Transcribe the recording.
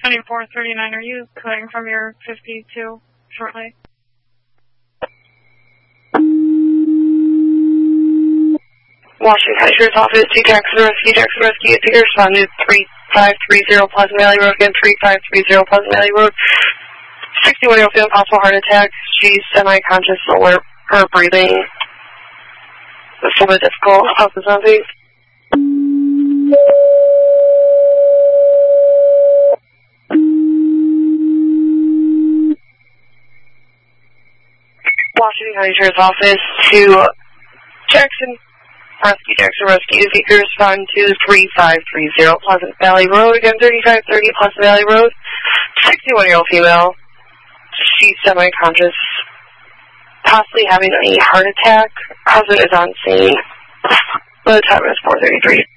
2439, are you clearing from your 52 shortly? Washington County Sheriff's Office, 2 Jackson Rescue, get to respond to 3530 Pleasant Valley Road, again 3530 Pleasant Valley Road. 61-year-old feeling possible heart attack. She's semi-conscious, alert, her breathing is a little bit difficult. How's the sound, please? Washington County Sheriff's Office to Jackson Rescue, if you could respond to 3530 Pleasant Valley Road, again 3530 Pleasant Valley Road. 61-year-old female, she's semi-conscious, possibly having a heart attack. Husband is on scene. The time is 4:33.